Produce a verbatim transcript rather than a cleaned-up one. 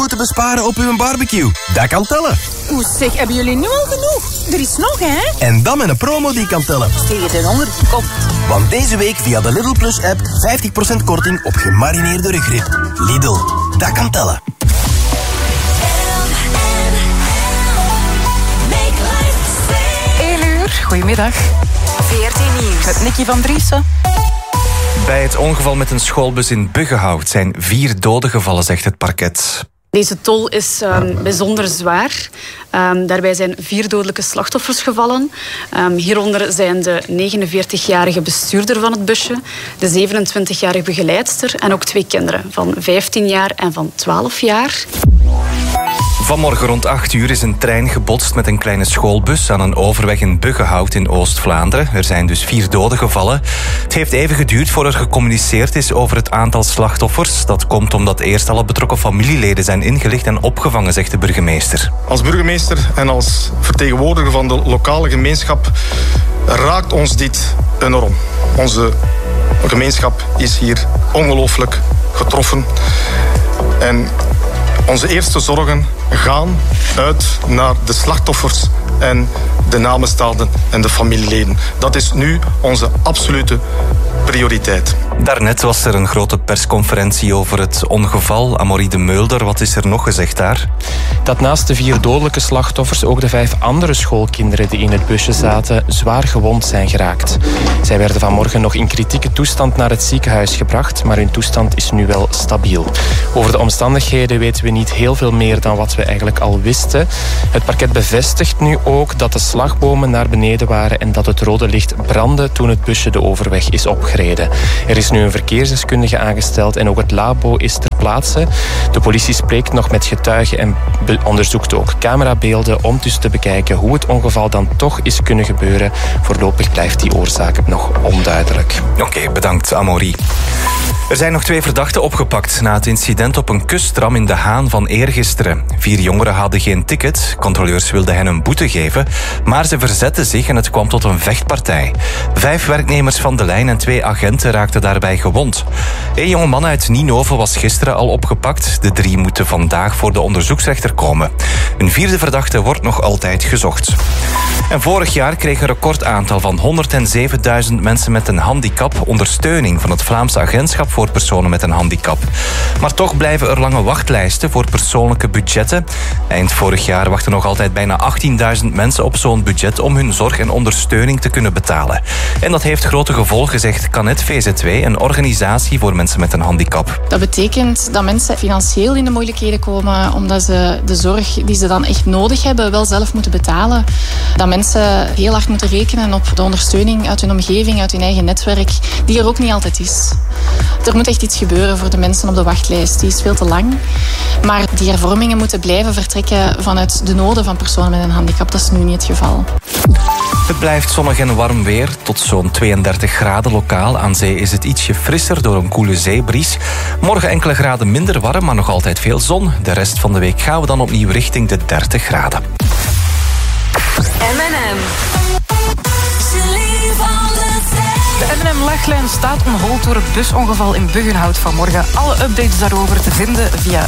moeten besparen op uw barbecue. Dat kan tellen. Oeh, zeg, hebben jullie nu al genoeg? Er is nog, hè? En dan met een promo die kan tellen. Steek het in onder, kom. Want deze week via de Lidl Plus app vijftig procent korting op gemarineerde rugrib. Lidl, dat kan tellen. één uur, goedemiddag. V R T Nieuws. Met Nicky van Driessen. Bij het ongeval met een schoolbus in Buggenhout zijn vier doden gevallen, zegt het parket. Deze tol is um, bijzonder zwaar. Um, daarbij zijn vier dodelijke slachtoffers gevallen. Um, hieronder zijn de negenenveertigjarige bestuurder van het busje, de zevenentwintigjarige begeleidster en ook twee kinderen van vijftien jaar en van twaalf jaar. Vanmorgen rond acht uur is een trein gebotst met een kleine schoolbus aan een overweg in Buggenhout in Oost-Vlaanderen. Er zijn dus vier doden gevallen. Het heeft even geduurd voor er gecommuniceerd is over het aantal slachtoffers. Dat komt omdat eerst alle betrokken familieleden zijn ingelicht en opgevangen, zegt de burgemeester. Als burgemeester en als vertegenwoordiger van de lokale gemeenschap raakt ons dit enorm. Onze gemeenschap is hier ongelooflijk getroffen. En onze eerste zorgen gaan uit naar de slachtoffers en de namenstaanden en de familieleden. Dat is nu onze absolute prioriteit. Daarnet was er een grote persconferentie over het ongeval. Amorie de Meulder, wat is er nog gezegd daar? Dat naast de vier dodelijke slachtoffers ook de vijf andere schoolkinderen die in het busje zaten zwaar gewond zijn geraakt. Zij werden vanmorgen nog in kritieke toestand naar het ziekenhuis gebracht, maar hun toestand is nu wel stabiel. Over de omstandigheden weten we niet heel veel meer dan wat we eigenlijk al wisten. Het parket bevestigt nu ook dat de slagbomen naar beneden waren en dat het rode licht brandde toen het busje de overweg is opgereden. Er is nu een verkeersdeskundige aangesteld en ook het labo is ter plaatse. De politie spreekt nog met getuigen en onderzoekt ook camerabeelden om dus te bekijken hoe het ongeval dan toch is kunnen gebeuren. Voorlopig blijft die oorzaak nog onduidelijk. Oké, okay, bedankt Amorie. Er zijn nog twee verdachten opgepakt na het incident op een kusttram in De Haan van eergisteren. Vier jongeren hadden geen ticket. Controleurs wilden hen een boete geven, maar ze verzetten zich en het kwam tot een vechtpartij. Vijf werknemers van de lijn en twee agenten raakten daarbij gewond. Een jonge man uit Ninove was gisteren al opgepakt. De drie moeten vandaag voor de onderzoeksrechter komen. Een vierde verdachte wordt nog altijd gezocht. En vorig jaar kreeg een recordaantal van honderdzevenduizend mensen met een handicap ondersteuning van het Vlaamse agentschap voor personen met een handicap. Maar toch blijven er lange wachtlijsten voor persoonlijke budgetten. Eind vorig jaar wachten nog altijd bijna achttienduizend mensen op zo'n budget om hun zorg en ondersteuning te kunnen betalen. En dat heeft grote gevolgen, zegt Canet V Z W, een organisatie voor mensen met een handicap. Dat betekent dat mensen financieel in de moeilijkheden komen omdat ze de zorg die ze dan echt nodig hebben wel zelf moeten betalen. Dat mensen heel hard moeten rekenen op de ondersteuning uit hun omgeving, uit hun eigen netwerk, die er ook niet altijd is. Er moet echt iets gebeuren voor de mensen op de wachtlijst. Die is veel te lang. Maar die hervormingen moeten blijven vertrekken vanuit de noden van personen met een handicap. Dat is nu niet het geval. Het blijft zonnig en warm weer, tot zo'n tweeëndertig graden lokaal. Aan zee is het ietsje frisser door een koele zeebries. Morgen enkele graden minder warm, maar nog altijd veel zon. De rest van de week gaan we dan opnieuw richting de dertig graden. M en M. De M en M-lachlijn staat on hold door het busongeval in Buggenhout vanmorgen. Alle updates daarover te vinden via